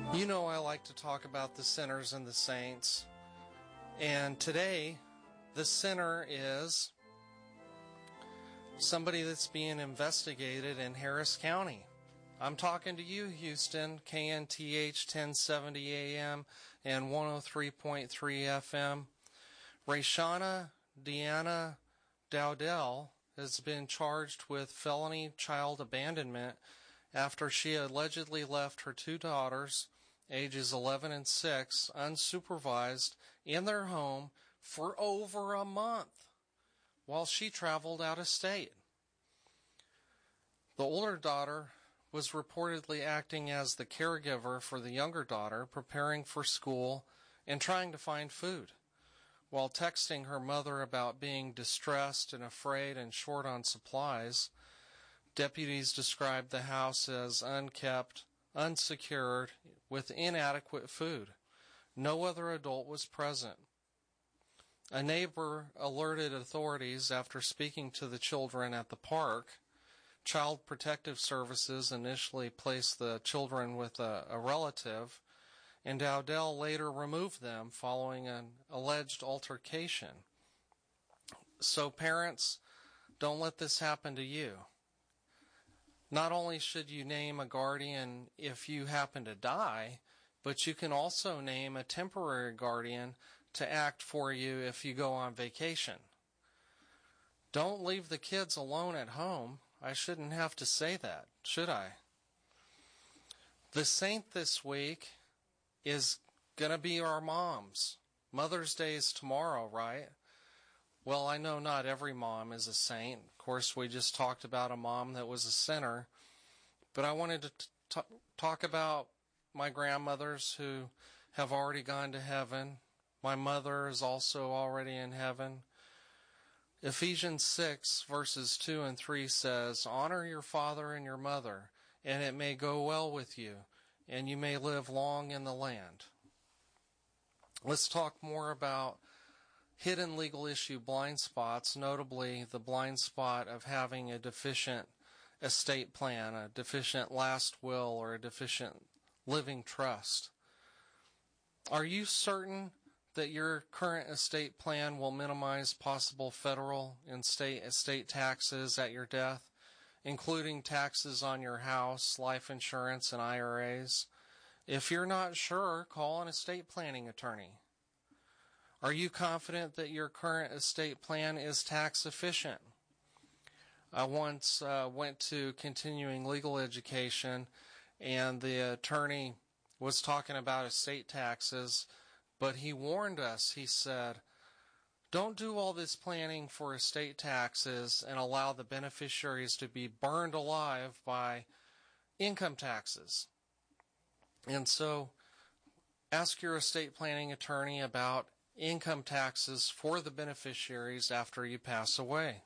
You know, I like to talk about the sinners and the saints. And today, the sinner is somebody that's being investigated in Harris County. I'm talking to you, Houston, KNTH 1070 AM and 103.3 FM. Rayshana Deanna Dowdell has been charged with felony child abandonment after she allegedly left her two daughters, ages 11 and 6, unsupervised in their home for over a month while she traveled out of state. The older daughter was reportedly acting as the caregiver for the younger daughter, preparing for school and trying to find food, while texting her mother about being distressed and afraid and short on supplies. Deputies described the house as unkept, unsecured, with inadequate food. No other adult was present. A neighbor alerted authorities after speaking to the children at the park. Child Protective Services initially placed the children with a relative, and Dowdell later removed them following an alleged altercation. So parents, don't let this happen to you. Not only should you name a guardian if you happen to die, but you can also name a temporary guardian to act for you if you go on vacation. Don't leave the kids alone at home. I shouldn't have to say that, should I? The saint this week is going to be our moms. Mother's Day is tomorrow, right? Well, I know not every mom is a saint. Of course, we just talked about a mom that was a sinner. But I wanted to talk about my grandmothers who have already gone to heaven. My mother is also already in heaven. Ephesians 6, verses 2 and 3 says, "Honor your father and your mother, and it may go well with you, and you may live long in the land." Let's talk more about hidden legal issue blind spots, notably the blind spot of having a deficient estate plan, a deficient last will, or a deficient living trust. Are you certain that your current estate plan will minimize possible federal and state estate taxes at your death, including taxes on your house, life insurance, and IRAs? If you're not sure, call an estate planning attorney. Are you confident that your current estate plan is tax efficient? I once went to continuing legal education, and the attorney was talking about estate taxes, but he warned us. He said, don't do all this planning for estate taxes and allow the beneficiaries to be burned alive by income taxes. And so ask your estate planning attorney about income taxes for the beneficiaries after you pass away.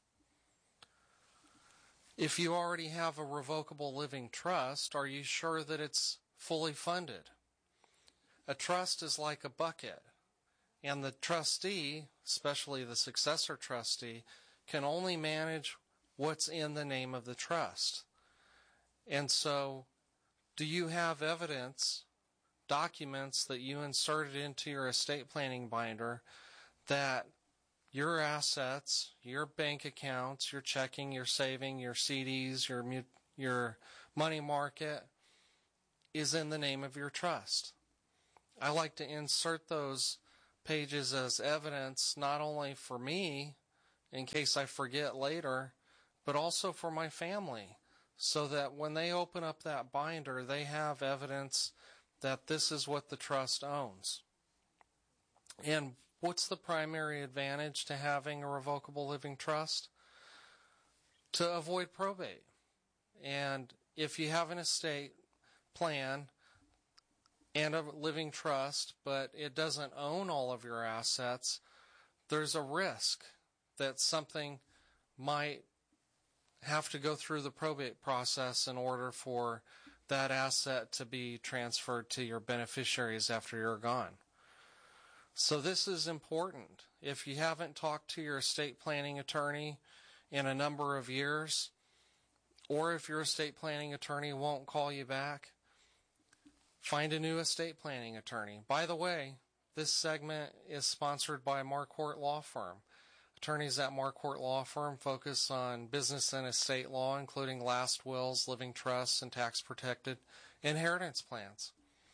If you already have a revocable living trust, are you sure that it's fully funded? A trust is like a bucket, and the trustee, especially the successor trustee, can only manage what's in the name of the trust. And so, do you have evidence, documents that you inserted into your estate planning binder that your assets, your bank accounts, your checking, your saving, your CDs, your money market is in the name of your trust? I like to insert those pages as evidence not only for me in case I forget later, but also for my family, so that when they open up that binder, they have evidence that this is what the trust owns. And what's the primary advantage to having a revocable living trust? To avoid probate. And if you have an estate plan and a living trust, but it doesn't own all of your assets, there's a risk that something might have to go through the probate process in order for that asset to be transferred to your beneficiaries after you're gone. So this is important. If you haven't talked to your estate planning attorney in a number of years, or if your estate planning attorney won't call you back, Find a new estate planning attorney. By the way, this segment is sponsored by Marquardt Law Firm. Attorneys at Marquardt Law Firm focus on business and estate law, including last wills, living trusts, and tax-protected inheritance plans.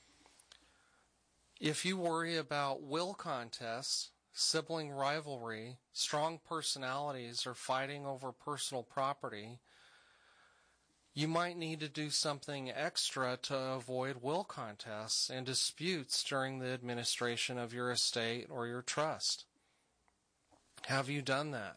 If you worry about will contests, sibling rivalry, strong personalities, or fighting over personal property, you might need to do something extra to avoid will contests and disputes during the administration of your estate or your trust. Have you done that?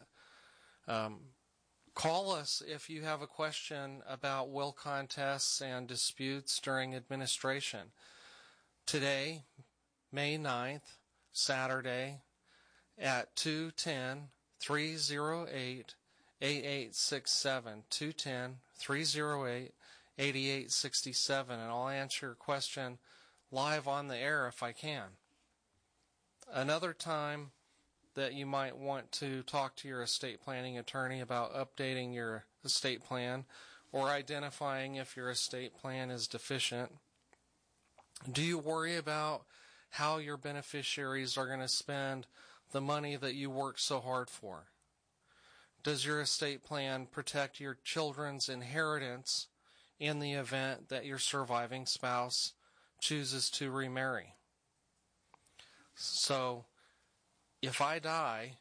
Call us if you have a question about will contests and disputes during administration. Today, May 9th, Saturday, at 210-308-8867, 210-308-8867, and I'll answer your question live on the air if I can. Another time that you might want to talk to your estate planning attorney about updating your estate plan or identifying if your estate plan is deficient. Do you worry about how your beneficiaries are going to spend the money that you work so hard for? Does your estate plan protect your children's inheritance in the event that your surviving spouse chooses to remarry? So, if I die,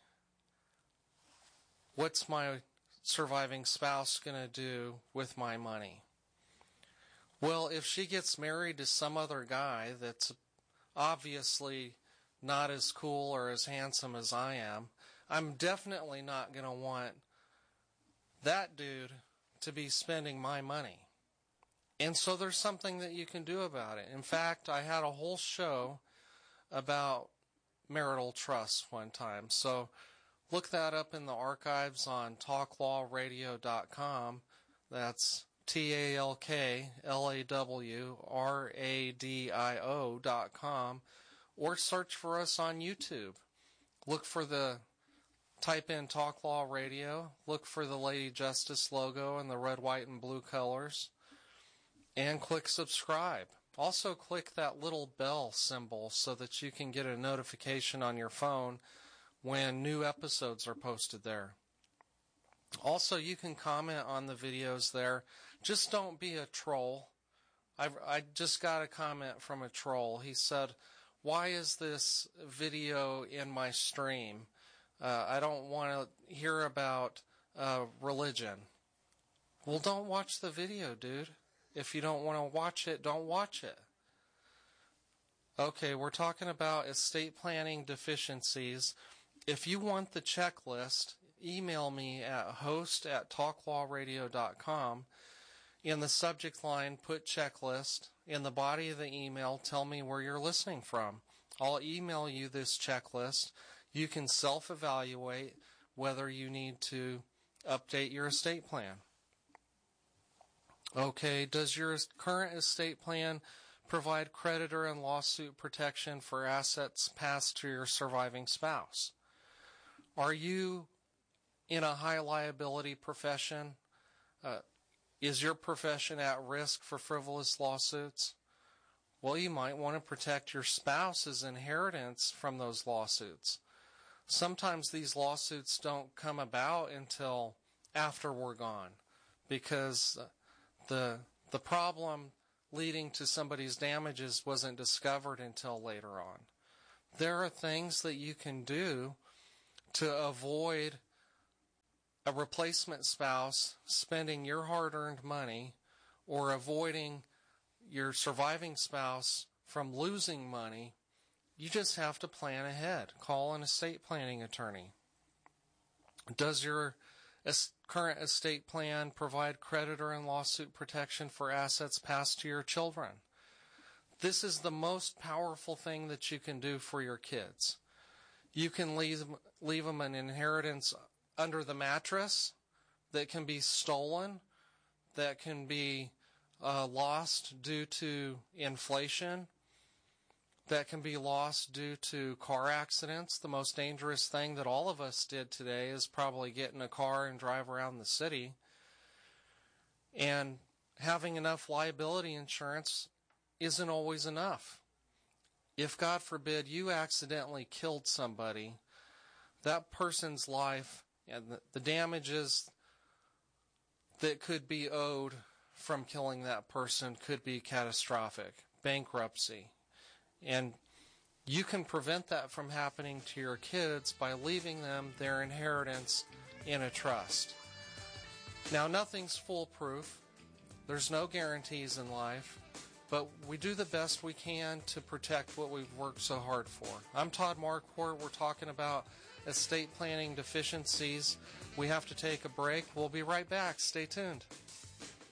what's my surviving spouse going to do with my money? Well, if she gets married to some other guy that's obviously not as cool or as handsome as I am, I'm definitely not going to want that dude to be spending my money. And so there's something that you can do about it. In fact, I had a whole show about marital trust one time. So look that up in the archives on talklawradio.com. That's talklawradio.com, or search for us on YouTube. Type in Talk Law Radio, look for the Lady Justice logo in the red, white, and blue colors, and click subscribe. Also click that little bell symbol so that you can get a notification on your phone when new episodes are posted there. Also, you can comment on the videos there. Just don't be a troll. I just got a comment from a troll. He said, "Why is this video in my stream? I don't want to hear about religion." Well, don't watch the video, dude. If you don't want to watch it, don't watch it. Okay, we're talking about estate planning deficiencies. If you want the checklist, email me at host@talklawradio.com. In the subject line, put checklist. In the body of the email, tell me where you're listening from. I'll email you this checklist. You can self-evaluate whether you need to update your estate plan. Okay, does your current estate plan provide creditor and lawsuit protection for assets passed to your surviving spouse? Are you in a high liability profession? Is your profession at risk for frivolous lawsuits? Well, you might want to protect your spouse's inheritance from those lawsuits. Sometimes these lawsuits don't come about until after we're gone, because the problem leading to somebody's damages wasn't discovered until later on. There are things that you can do to avoid a replacement spouse spending your hard-earned money, or avoiding your surviving spouse from losing money. You just have to plan ahead. Call an estate planning attorney. Does your current estate plan provide creditor and lawsuit protection for assets passed to your children? This is the most powerful thing that you can do for your kids. You can leave them an inheritance under the mattress that can be stolen, that can be lost due to inflation, that can be lost due to car accidents. The most dangerous thing that all of us did today is probably get in a car and drive around the city. And having enough liability insurance isn't always enough. If, God forbid, you accidentally killed somebody, that person's life and the damages that could be owed from killing that person could be catastrophic, bankruptcy. And you can prevent that from happening to your kids by leaving them their inheritance in a trust. Now, nothing's foolproof. There's no guarantees in life, but we do the best we can to protect what we've worked so hard for. I'm Todd Marquardt. We're talking about estate planning deficiencies. We have to take a break. We'll be right back. Stay tuned.